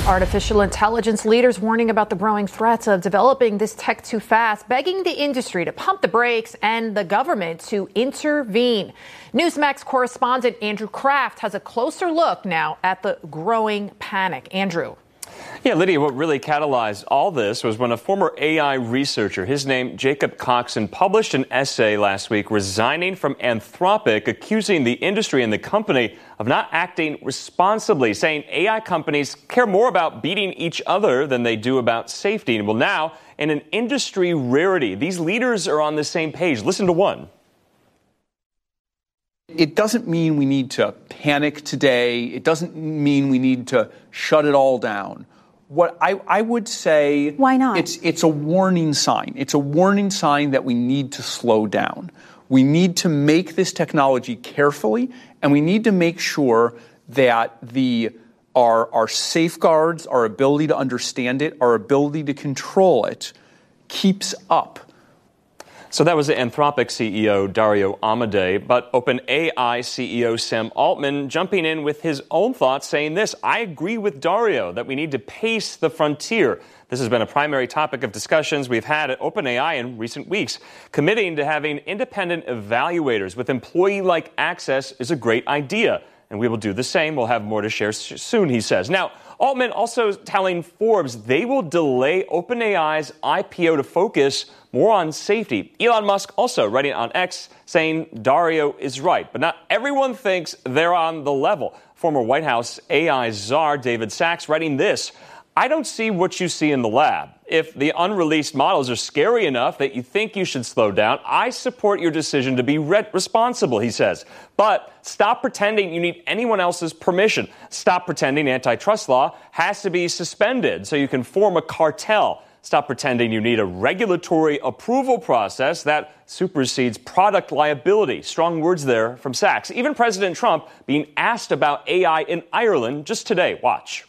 Artificial intelligence leaders warning about the growing threats of developing this tech too fast, begging the industry to pump the brakes and the government to intervene. Newsmax correspondent Andrew Kraft has a closer look now at the growing panic. Andrew. Yeah, Lydia, what really catalyzed all this was when a former AI researcher, his name Jacob Coxon, published an essay last week resigning from Anthropic, accusing the industry and the company of not acting responsibly, saying AI companies care more about beating each other than they do about safety. And well, now, in an industry rarity, these leaders are on the same page. Listen to one. It doesn't mean we need to panic today. It doesn't mean we need to shut it all down. What I would say... Why not? It's a warning sign. It's a warning sign that we need to slow down. We need to make this technology carefully, and we need to make sure that our safeguards, our ability to understand it, our ability to control it keeps up. So that was the Anthropic CEO, Dario Amodei, but OpenAI CEO Sam Altman jumping in with his own thoughts, saying this: I agree with Dario that we need to pace the frontier. This has been a primary topic of discussions we've had at OpenAI in recent weeks. Committing to having independent evaluators with employee-like access is a great idea, and we will do the same. We'll have more to share soon, he says. Now, Altman also telling Forbes they will delay OpenAI's IPO to focus more on safety. Elon Musk also writing on X saying Dario is right, but not everyone thinks they're on the level. Former White House AI czar David Sacks writing this: I don't see what you see in the lab. If the unreleased models are scary enough that you think you should slow down, I support your decision to be responsible, he says. But stop pretending you need anyone else's permission. Stop pretending antitrust law has to be suspended so you can form a cartel. Stop pretending you need a regulatory approval process that supersedes product liability. Strong words there from Sacks. Even President Trump being asked about AI in Ireland just today. Watch.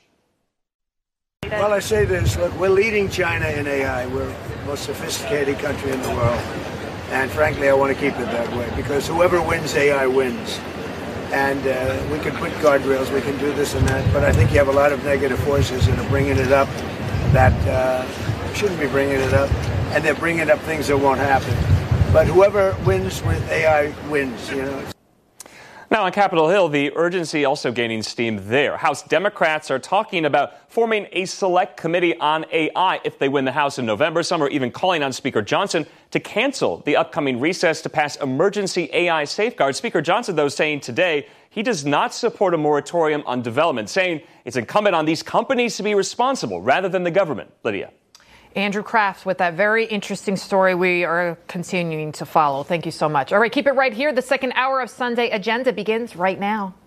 Well, I say this, look, we're leading China in AI. We're the most sophisticated country in the world. And frankly, I want to keep it that way because whoever wins AI wins. And we can put guardrails, we can do this and that, but I think you have a lot of negative forces that are bringing it up that shouldn't be bringing it up, and they're bringing up things that won't happen. But whoever wins with AI wins, you know. Now on Capitol Hill, the urgency also gaining steam there. House Democrats are talking about forming a select committee on AI if they win the House in November. Some are even calling on Speaker Johnson to cancel the upcoming recess to pass emergency AI safeguards. Speaker Johnson, though, saying today he does not support a moratorium on development, saying it's incumbent on these companies to be responsible rather than the government. Lydia. Andrew Kraft with that very interesting story we are continuing to follow. Thank you so much. All right, keep it right here. The second hour of Sunday Agenda begins right now.